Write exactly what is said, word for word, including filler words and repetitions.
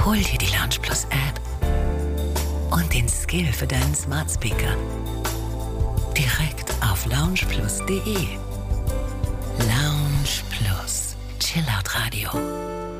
Hol dir die Lounge Plus App und den Skill für deinen Smart Speaker direkt auf lounge plus punkt de. Lounge Plus, Chillout Radio.